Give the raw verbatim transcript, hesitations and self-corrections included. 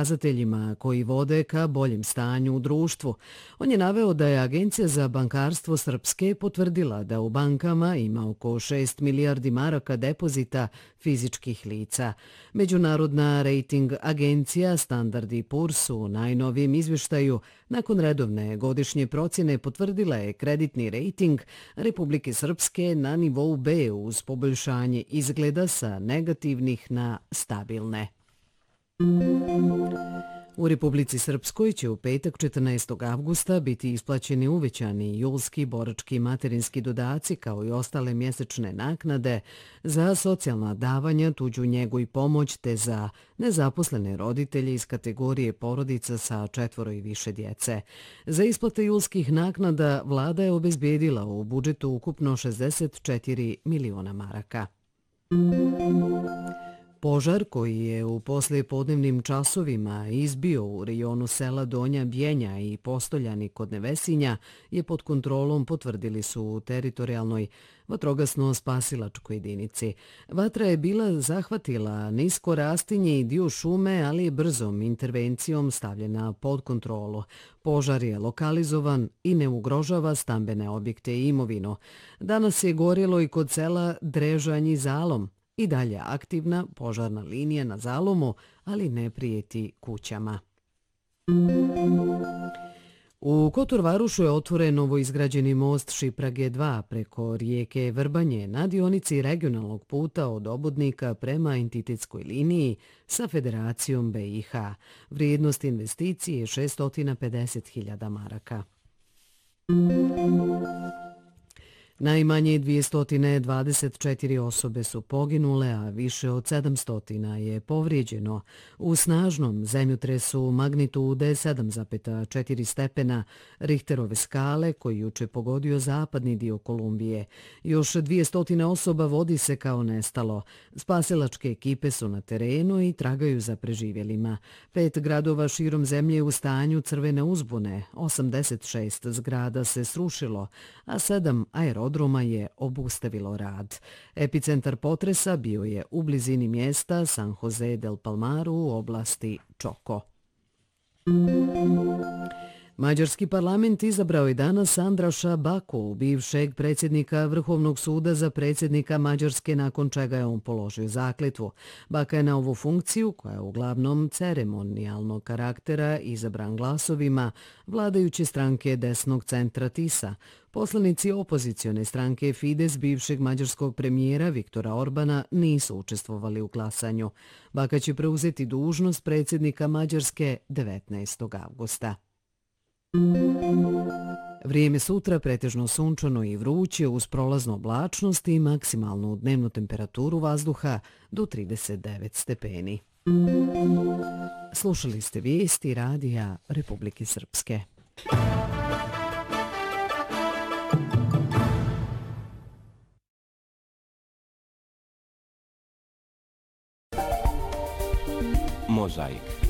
pokazateljima koji vode ka boljem stanju u društvu. On je naveo da je Agencija za bankarstvo Srpske potvrdila da u bankama ima oko šest milijardi maraka depozita fizičkih lica. Međunarodna rating agencija Standard and Poor's u najnovijem izvještaju nakon redovne godišnje procjene potvrdila je kreditni rating Republike Srpske na nivou B uz poboljšanje izgleda sa negativnih na stabilne. U Republici Srpskoj će u petak četrnaestog avgusta biti isplaćeni uvećani julski borački materinski dodaci kao i ostale mjesečne naknade za socijalna davanja, tuđu njegu i pomoć te za nezaposlene roditelje iz kategorije porodica sa četvoro i više djece. Za isplate julskih naknada vlada je obezbedila u budžetu ukupno šezdeset četiri miliona maraka. Požar koji je u poslijepodnevnim časovima izbio u rejonu sela Donja Bjenja i Postoljani kod Nevesinja je pod kontrolom, potvrdili su u teritorijalnoj vatrogasno-spasilačkoj jedinici. Vatra je bila zahvatila nisko rastinje i dio šume, ali je brzom intervencijom stavljena pod kontrolu. Požar je lokalizovan i ne ugrožava stambene objekte i imovinu. Danas je gorjelo i kod sela Drežanj i Zalom. I dalje aktivna požarna linija na Zalomu, ali ne prijeti kućama. U Kotor-Varušu je otvoren novoizgrađeni most Šiprage dva preko rijeke Vrbanje na dionici regionalnog puta od Obodnika prema entitetskoj liniji sa Federacijom B i H. Vrijednost investicije je šesto pedeset hiljada maraka. Najmanje dvjesto dvadeset četiri osobe su poginule, a više od sedamsto je povrijeđeno u snažnom zemljotresu magnitude sedam zarez četiri stepena Richterove skale koji juče pogodio zapadni dio Kolumbije. Još dvjesto osoba vodi se kao nestalo. Spasilačke ekipe su na terenu i tragaju za preživjelima. Pet gradova širom zemlje u stanju crvene uzbune, osamdeset šest zgrada se srušilo, a sedam aerodroma Odroma je obustavilo rad. Epicentar potresa bio je u blizini mjesta San Jose del Palmaru u oblasti Čoko. Mađarski parlament izabrao je danas Andraša Baku, bivšeg predsjednika Vrhovnog suda za predsjednika Mađarske, nakon čega je on položio zakletvu. Baka je na ovu funkciju, koja je uglavnom ceremonijalnog karaktera, izabran glasovima vladajuće stranke desnog centra Tisa. Poslanici opozicione stranke Fides bivšeg mađarskog premijera Viktora Orbana nisu učestvovali u glasanju. Baka će preuzeti dužnost predsjednika Mađarske devetnaestog avgusta. Vrijeme sutra pretežno sunčano i vruće uz prolaznu oblačnost i maksimalnu dnevnu temperaturu vazduha do trideset devet stepeni. Slušali ste vijesti radija Republike Srpske. Mozaik.